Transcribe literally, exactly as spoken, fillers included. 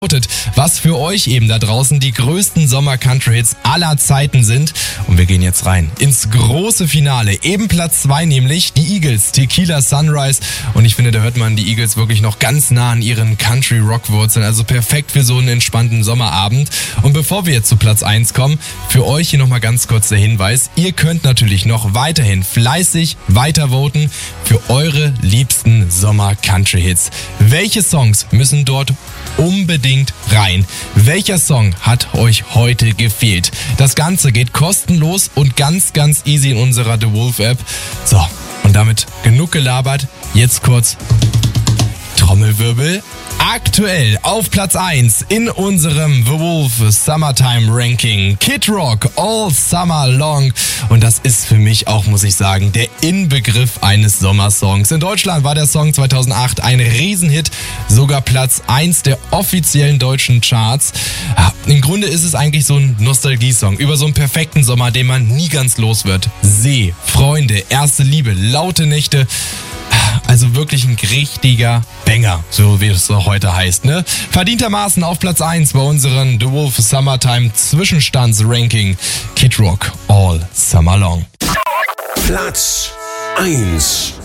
was für euch eben da draußen die größten Sommer-Country-Hits aller Zeiten sind. Und wir gehen jetzt rein ins große Finale. Eben Platz zwei nämlich, die Eagles, Tequila Sunrise. Und ich finde, da hört man die Eagles wirklich noch ganz nah an ihren Country-Rock-Wurzeln. Also perfekt für so einen entspannten Sommerabend. Und bevor wir jetzt zu Platz eins kommen, für euch hier nochmal ganz kurz der Hinweis. Ihr könnt natürlich noch weiterhin fleißig weiter voten für eure liebsten Sommer-Country-Hits. Welche Songs müssen dort unbedingt rein? Welcher Song hat euch heute gefehlt? Das Ganze geht kostenlos und ganz, ganz easy in unserer The Wolf App. So, und damit genug gelabert. Jetzt kurz Trommelwirbel. Aktuell auf Platz eins in unserem The Wolf Summertime Ranking Kid Rock All Summer Long. Und das ist für mich auch, muss ich sagen, der Inbegriff eines Sommersongs. In Deutschland war der Song zweitausendacht ein Riesenhit, sogar Platz eins der offiziellen deutschen Charts. Ja, im Grunde ist es eigentlich so ein Nostalgie-Song über so einen perfekten Sommer, den man nie ganz los wird. See, Freunde, erste Liebe, laute Nächte. Also wirklich ein richtiger Banger, so wie es so heute heißt, ne? Verdientermaßen auf Platz eins bei unseren The Wolf Summertime Zwischenstandsranking Kid Rock All Summer Long. Platz eins.